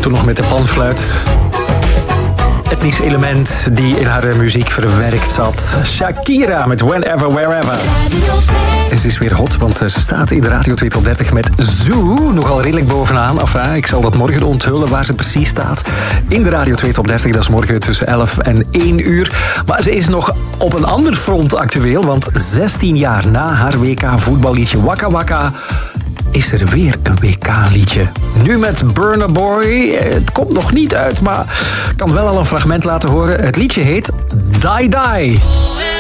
toen nog met de panfluit. Etnisch element die in haar muziek verwerkt zat. Shakira met Whenever, Wherever. En ze is weer hot, want ze staat in de Radio 2 Top 30 met Zoo. Nogal redelijk bovenaan. Enfin, ik zal dat morgen onthullen waar ze precies staat. In de Radio 2 Top 30, dat is morgen tussen 11 en 1 uur. Maar ze is nog op een ander front actueel, want 16 jaar na haar WK-voetballiedje Waka Waka is er weer een WK-liedje. Nu met Burna Boy. Het komt nog niet uit, maar ik kan wel al een fragment laten horen. Het liedje heet Die Die.